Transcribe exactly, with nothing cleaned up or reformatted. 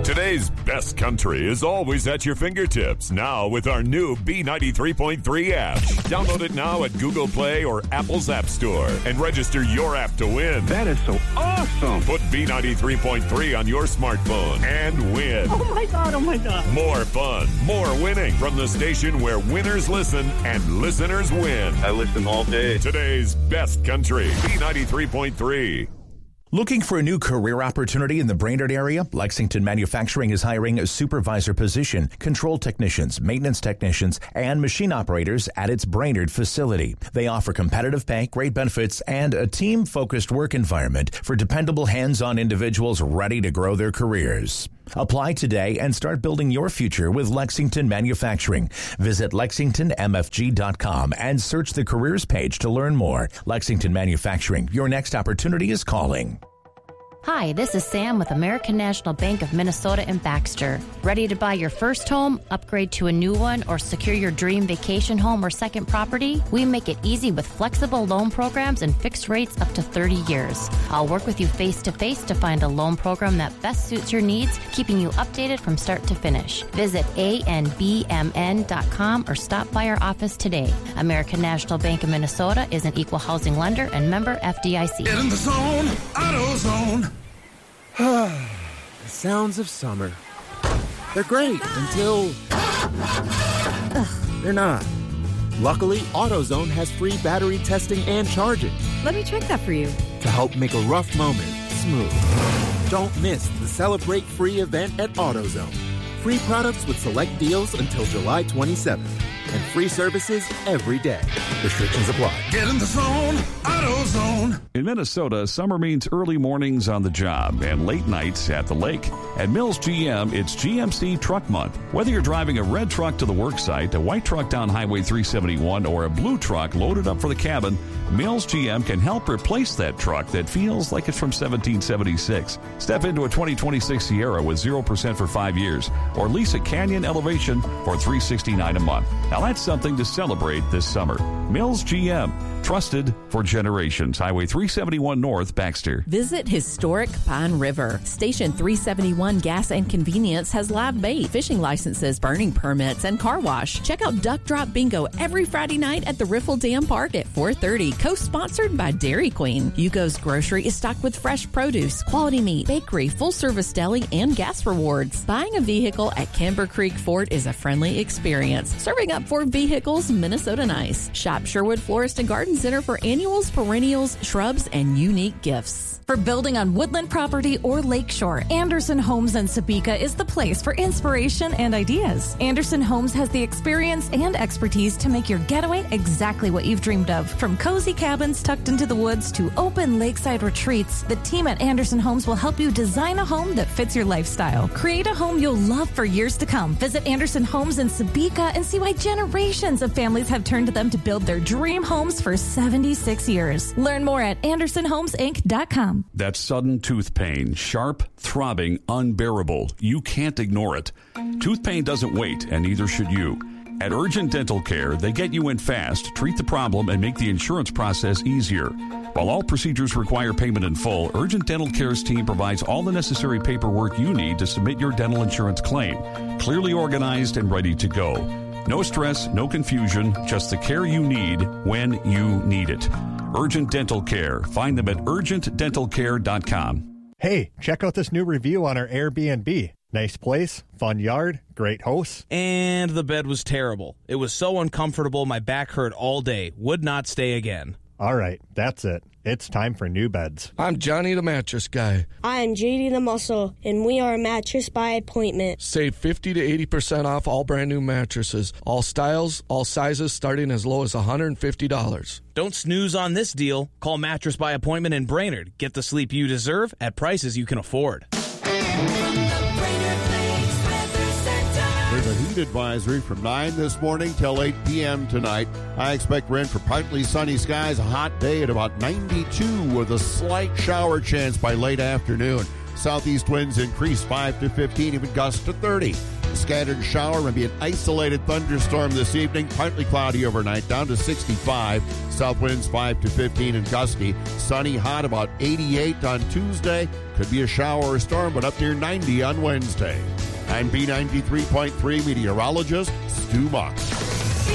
Today's best country is always at your fingertips. Now with our new B ninety-three point three app. Download it now at Google Play or Apple's App Store and register your app to win. That is so awesome. Put B ninety-three point three on your smartphone and win. Oh, my God. Oh, my God. More fun, more winning from the station where winners listen and listeners win. I listen all day. Today's best country, B ninety-three point three. Looking for a new career opportunity in the Brainerd area? Lexington Manufacturing is hiring a supervisor position, control technicians, maintenance technicians, and machine operators at its Brainerd facility. They offer competitive pay, great benefits, and a team-focused work environment for dependable hands-on individuals ready to grow their careers. Apply today and start building your future with Lexington Manufacturing. Visit lexington m f g dot com and search the careers page to learn more. Lexington Manufacturing, your next opportunity is calling. Hi, this is Sam with American National Bank of Minnesota in Baxter. Ready to buy your first home, upgrade to a new one, or secure your dream vacation home or second property? We make it easy with flexible loan programs and fixed rates up to thirty years. I'll work with you face-to-face to find a loan program that best suits your needs, keeping you updated from start to finish. Visit a n b m n dot com or stop by our office today. American National Bank of Minnesota is an equal housing lender and member F D I C. Get in the zone, AutoZone. The sounds of summer. They're great until Ugh, they're not. Luckily, AutoZone has free battery testing and charging. Let me check that for you. To help make a rough moment smooth. Don't miss the Celebrate Free event at AutoZone. Free products with select deals until July twenty-seventh. And free services every day. Restrictions apply. Get in the zone, AutoZone. In Minnesota, summer means early mornings on the job and late nights at the lake. At Mills G M, it's G M C Truck Month. Whether you're driving a red truck to the work site, a white truck down Highway three seventy-one, or a blue truck loaded up for the cabin, Mills G M can help replace that truck that feels like it's from seventeen seventy-six. Step into a twenty twenty-six Sierra with zero percent for five years, or lease a Canyon Elevation for three hundred sixty-nine dollars a month. Now that's something to celebrate this summer. Mills G M, trusted for generations. Highway three seventy-one North, Baxter. Visit historic Pine River. Station three seventy-one Gas and Convenience has live bait, fishing licenses, burning permits, and car wash. Check out Duck Drop Bingo every Friday night at the Riffle Dam Park at four thirty. Co-sponsored by Dairy Queen. Hugo's Grocery is stocked with fresh produce, quality meat, bakery, full-service deli, and gas rewards. Buying a vehicle at Camber Creek Ford is a friendly experience. Serving up Ford vehicles, Minnesota nice. Shop Sherwood Florist and Garden Center for annuals, perennials, shrubs, and unique gifts. For building on woodland property or lakeshore, Anderson Homes in Sebeka is the place for inspiration and ideas. Anderson Homes has the experience and expertise to make your getaway exactly what you've dreamed of. From cozy cabins tucked into the woods to open lakeside retreats, the team at Anderson Homes will help you design a home that fits your lifestyle. Create a home you'll love for years to come. Visit Anderson Homes in Sebeka and see why generations of families have turned to them to build their dream homes for seventy-six years. Learn more at anderson homes inc dot com. That sudden tooth pain, sharp, throbbing, unbearable. You can't ignore it. Tooth pain doesn't wait, and neither should you. At Urgent Dental Care, they get you in fast, treat the problem, and make the insurance process easier. While all procedures require payment in full, Urgent Dental Care's team provides all the necessary paperwork you need to submit your dental insurance claim. Clearly organized and ready to go. No stress, no confusion, just the care you need when you need it. Urgent Dental Care. Find them at urgent dental care dot com. Hey, check out this new review on our Airbnb. Nice place, fun yard, great hosts. And the bed was terrible. It was so uncomfortable, my back hurt all day. Would not stay again. All right, that's it. It's time for new beds. I'm Johnny the Mattress Guy. I'm J D the Muscle, and we are a mattress by appointment. Save fifty to eighty percent off all brand new mattresses. All styles, all sizes, starting as low as one hundred fifty dollars. Don't snooze on this deal. Call Mattress by Appointment in Brainerd. Get the sleep you deserve at prices you can afford. There's a heat advisory from nine this morning till eight p.m. tonight. I expect rain for partly sunny skies, a hot day at about ninety-two with a slight shower chance by late afternoon. Southeast winds increase five to fifteen, even gusts to thirty. The scattered shower, maybe an isolated thunderstorm this evening. Partly cloudy overnight, down to sixty-five. South winds five to fifteen and gusty. Sunny, hot, about eighty-eight on Tuesday. Could be a shower or storm, but up near ninety on Wednesday. I'm B ninety-three point three meteorologist Stu Muck.